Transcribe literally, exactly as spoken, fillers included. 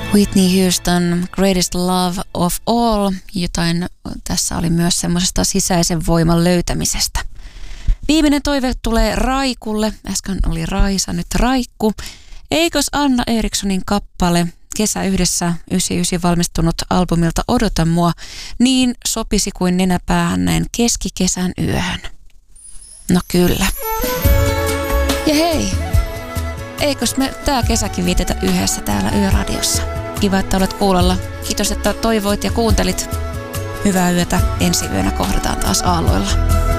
Whitney Houston, Greatest Love of All. Jotain tässä oli myös semmoisesta sisäisen voiman löytämisestä. Viimeinen toive tulee Raikulle. Äsken oli Raisa, nyt Raikku. Eikös Anna Erikssonin kappale Kesä yhdessä yhdeksänkymmentäyhdeksän valmistunut albumilta Odota mua niin sopisi kuin nenäpäähän näin keskikesän yöhön? No kyllä. Ja hei, eikös me tää kesäkin vietetä yhdessä täällä Yöradiossa? Kiva, että olet kuulolla. Kiitos, että toivoit ja kuuntelit. Hyvää yötä. Ensi yönä kohdataan taas aalloilla.